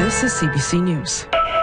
This is CBC News.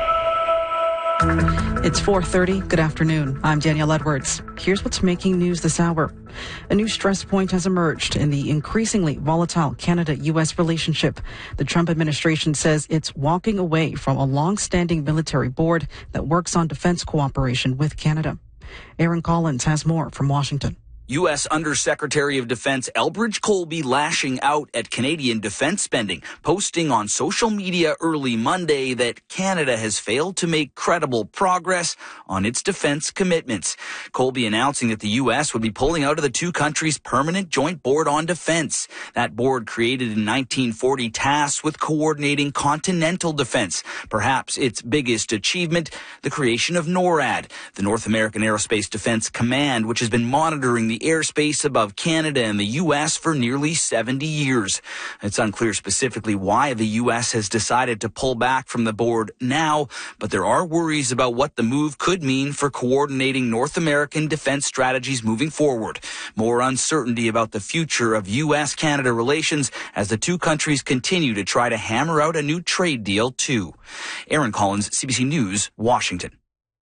It's 4:30. Good afternoon. I'm Danielle Edwards. Here's what's making news this hour. A new stress point has emerged in the increasingly volatile Canada-U.S. relationship. The Trump administration says it's walking away from a long-standing military board that works on defense cooperation with Canada. Aaron Collins has more from Washington. U.S. Undersecretary of Defense Elbridge Colby lashing out at Canadian defense spending, posting on social media early Monday that Canada has failed to make credible progress on its defense commitments. Colby announcing that the U.S. would be pulling out of the two countries' permanent joint board on defense. That board, created in 1940, tasked with coordinating continental defense. Perhaps its biggest achievement, the creation of NORAD, the North American Aerospace Defense Command, which has been monitoring the airspace above Canada and the U.S. for nearly 70 years. It's unclear specifically why the U.S. has decided to pull back from the board now, but there are worries about what the move could mean for coordinating North American defense strategies moving forward. More uncertainty about the future of U.S.-Canada relations as the two countries continue to try to hammer out a new trade deal, too. Aaron Collins, CBC News, Washington.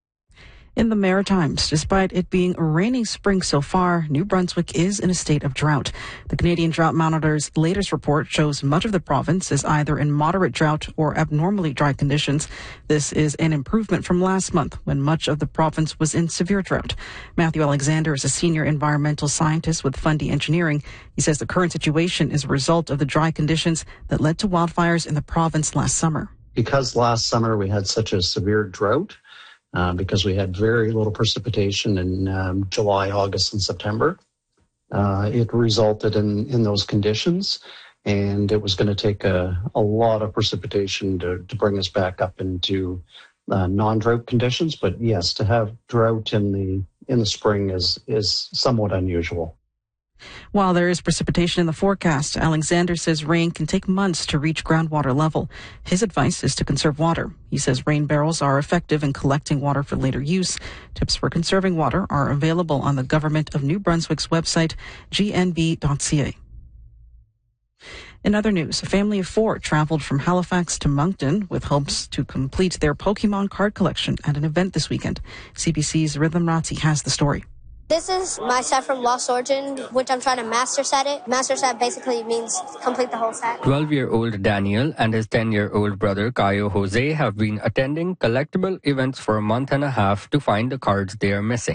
In the Maritimes, despite it being a rainy spring so far, New Brunswick is in a state of drought. The Canadian Drought Monitor's latest report shows much of the province is either in moderate drought or abnormally dry conditions. This is an improvement from last month when much of the province was in severe drought. Matthew Alexander is a senior environmental scientist with Fundy Engineering. He says the current situation is a result of the dry conditions that led to wildfires in the province last summer. Because last summer we had such a severe drought, because we had very little precipitation in July, August, and September. It resulted in those conditions, and it was going to take a lot of precipitation to bring us back up into non-drought conditions. But yes, to have drought in the spring is somewhat unusual. While there is precipitation in the forecast, Alexander says rain can take months to reach groundwater level. His advice is to conserve water. He says rain barrels are effective in collecting water for later use. Tips for conserving water are available on the Government of New Brunswick's website, gnb.ca. In other news, a family of 4 traveled from Halifax to Moncton with hopes to complete their Pokemon card collection at an event this weekend. CBC's Rhythm Ratzi has the story. This is my set from Lost Origin, which I'm trying to master set it. Master set basically means complete the whole set. 12-year-old Daniel and his 10-year-old brother Caio Jose have been attending collectible events for a month and a half to find the cards they are missing.